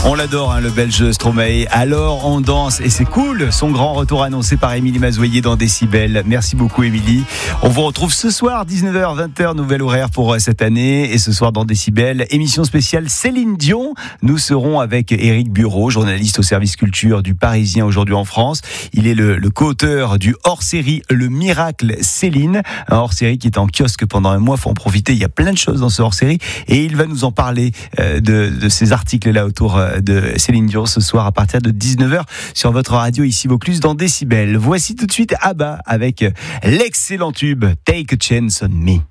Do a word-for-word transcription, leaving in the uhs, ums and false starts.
On l'adore, hein, le belge Stromae. Alors on danse et c'est cool. Son grand retour annoncé par Émilie Mazoyer dans Décibel. Merci beaucoup Émilie. On vous retrouve ce soir dix-neuf heures vingt heures, nouvel horaire pour cette année. Et ce soir dans Décibel, émission spéciale Céline Dion. Nous serons avec Éric Bureau, journaliste au service culture du Parisien aujourd'hui en France. Il est le, le co-auteur du hors-série Le Miracle Céline. Un hors-série qui est en kiosque pendant un mois. Faut en profiter. Il y a plein de choses dans ce hors-série et il va nous en parler euh, de, de ces articles-là autour de Céline Dion ce soir à partir de dix-neuf heures sur votre radio ici Vaucluse dans Décibel. Voici tout de suite ABBA avec l'excellent tube Take a Chance on Me.